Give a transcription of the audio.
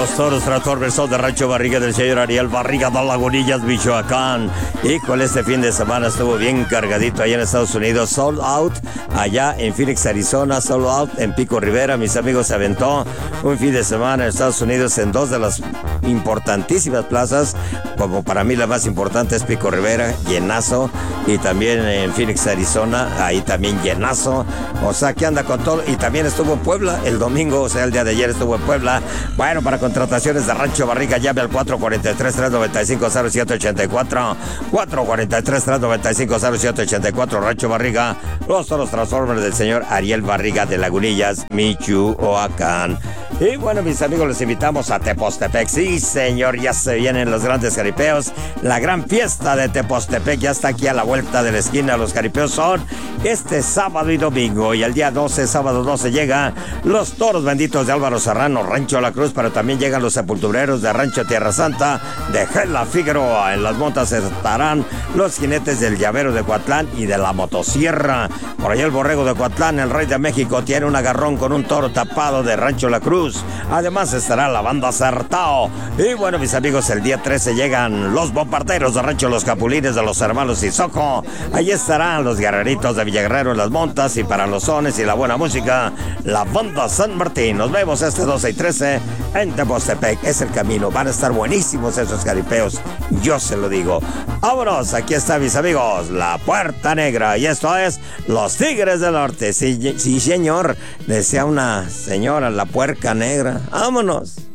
Los toros Transformers son de Rancho Barriga del señor Ariel Barriga de Lagunillas, Michoacán. Híjole, este fin de semana estuvo bien cargadito allá en Estados Unidos. Sold out allá en Phoenix, Arizona. Sold out en Pico Rivera. Mis amigos, se aventó un fin de semana en Estados Unidos en dos de las importantísimas plazas. Como para mí la más importante es Pico Rivera, llenazo. Y también en Phoenix, Arizona, ahí también llenazo. O sea, que anda con todo. Y también estuvo en Puebla el domingo, o sea, el día de ayer estuvo en Puebla. Bueno, para contrataciones de Rancho Barriga, llame al 443-395-0784. 443-395-0784, Rancho Barriga. Los toros Transformers del señor Ariel Barriga de Lagunillas, Michoacán. Y bueno, mis amigos, les invitamos a Tepostepec. Sí, señor, ya se vienen los grandes jaripeos. La gran fiesta de Tepostepec ya está aquí a la vuelta de la esquina. Los jaripeos son este sábado y domingo. Y el día 12, sábado 12, llegan los toros benditos de Álvaro Serrano, Rancho La Cruz, pero también llegan los sepultureros de Rancho Tierra Santa, de Gela Figueroa. En las montas estarán los jinetes del Llavero de Coatlán y de la Motosierra. Por allá el borrego de Coatlán, el Rey de México, tiene un agarrón con un toro tapado de Rancho La Cruz. Además estará la banda Sartao. Y bueno, mis amigos, el día 13 llegan los bombarderos de Rancho Los Capulines de los hermanos Isoco. Allí estarán los guerreritos de Villaguerrero en las montas, y para los sones y la buena música, la banda San Martín. Nos vemos este 12 y 13 en Tepostepec. Es el camino. Van a estar buenísimos esos jaripeos, yo se lo digo. Vámonos, aquí está, mis amigos, la Puerta Negra. Y esto es Los Tigres del Norte. Sí, sí, señor, decía una señora, la Puerca Negra. Vámonos.